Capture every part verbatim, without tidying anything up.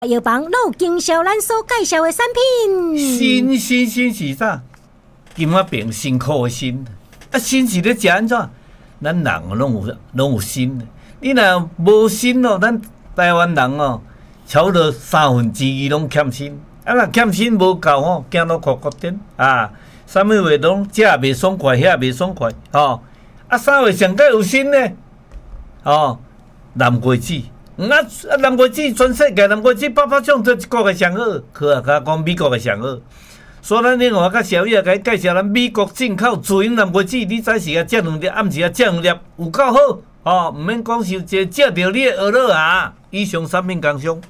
药房有经销咱所介绍的产品。 新新新是啥？金仔病辛苦的辛，啊辛是咧食安怎？咱人拢有拢有辛，你若无辛哦，咱台湾人哦，超过三分之二拢欠辛。啊，若欠辛无够吼，行到哭哭点啊！啥物话拢这也袂爽快，遐也袂爽快，吼、哦！啊，啥话上界有辛呢？哦，南瓜子。啊！啊，南瓜子全世界南瓜子百百种，都一国的上好，去啊！甲讲美国的上好，所以咱另外甲小叶甲伊介绍咱美国进口自营南瓜子，你早时啊食两粒，暗时啊食两粒，有够好哦！毋免讲受这食着你的耳朵啊！以上产品工商。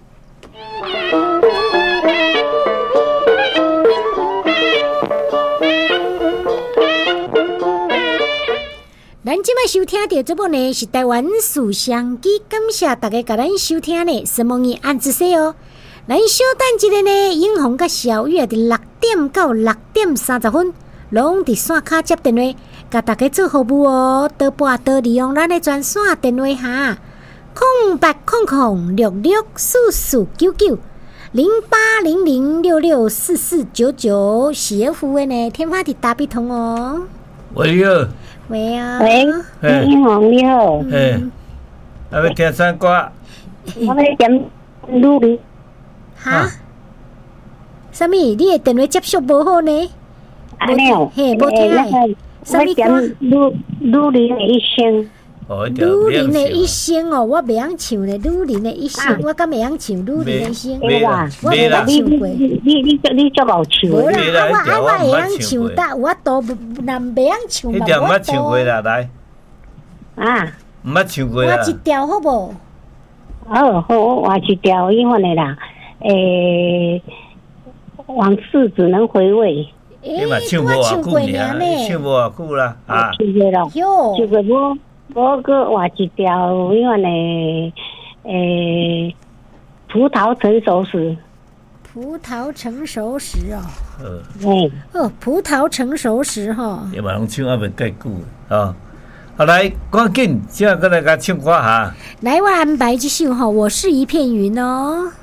咱即摆收听到这部呢是台湾思想机，感谢大家甲咱收听呢，什么嘢按一说哦。咱小等一个呢，永红甲小月伫六点到六点三十分，拢伫线卡接电话，甲大家做服务哦。倒拨倒利用咱的专线电话哈，空八空空六六四四九九零八零零六六四四九九，写服务呢，天花伫大笔通哦。 喂好。 喂啊！ 喂，英红你好。 嘿，啊要听啥歌？ 我要点努力。 哈？啥物？你的电话接触无好呢？ 安尼哦。 嘿，无听诶。 啥物歌？努努力的一生。 女人的一生哦，我袂晓唱咧。女人的一生，我敢袂晓唱女人的一生。 对啦， 我袂晓唱过。 你你你你足够唱。 无啦，啊我啊我会晓唱，但有法度，但袂晓唱嘛。 迄条毋捌唱过啦，来。 啊， 毋捌唱过啦。 换一条好无？ 哦，好，我换一条，因为呢啦，诶，往事只能回味。 你嘛唱无偌久呢？唱无偌久啦，啊。 唱过咯， 哟， 唱过无？我个换一条，因为呢，诶，葡萄成熟时。 葡萄成熟时哦。 嗯。 哦，葡萄成熟时哈。 你嘛拢唱啊，袂介久啊。好来，赶紧，现在过来甲唱歌哈。 来，我安排一首哈，我是一片云哦。